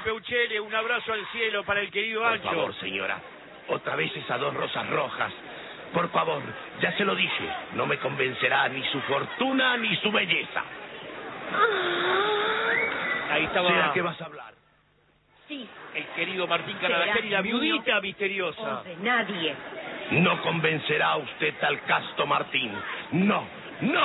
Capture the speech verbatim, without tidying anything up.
Peuchele, un abrazo al cielo para el querido Ancho. Por favor, señora, otra vez esas dos rosas rojas. Por favor, ya se lo dije, no me convencerá ni su fortuna ni su belleza. Ahí estaba. ¿Será que vas a hablar? Sí. El querido Martín Canadajeri, la viudita misteriosa. O de nadie. No convencerá a usted al casto Martín. No, no.